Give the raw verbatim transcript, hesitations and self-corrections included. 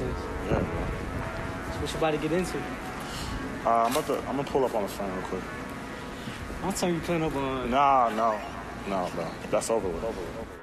sense. Yeah, bro. So what you about to get into? Uh, I'm about to, I'm gonna pull up on the phone real quick. I'll tell you playing up on. Nah, no, no, bro. That's over with. Over with. Over with.